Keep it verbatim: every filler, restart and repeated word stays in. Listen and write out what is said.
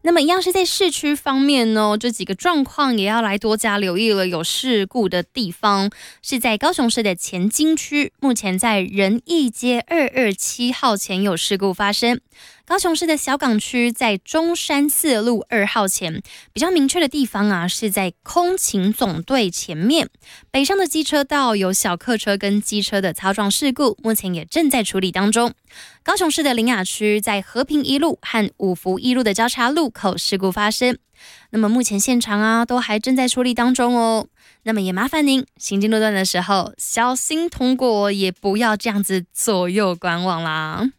那么一样是在市区方面呢，这几个状况也要来多加留意了。有事故的地方是在高雄市的前金区，目前在仁义街二二七号前有事故发生。高雄市的小港区在中山四路二号前，比较明确的地方啊，是在空勤总队前面。北上的机车道有小客车跟机车的擦撞事故，目前也正在处理当中。高雄市的苓雅区在和平一路和五福一路的交叉路口事故发生，那么目前现场啊都还正在处理当中哦。那么也麻烦您行经路段的时候小心通过，也不要这样子左右观望啦。